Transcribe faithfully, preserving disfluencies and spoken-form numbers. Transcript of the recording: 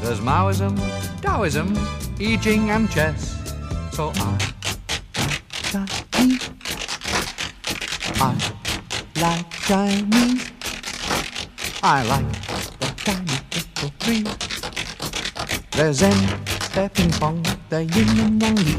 There's Maoism, Taoism, I Ching and chess. So I Chinese. I like Chinese. I like the Chinese little tree. There's Zen, there's ping pong, the yin and yang.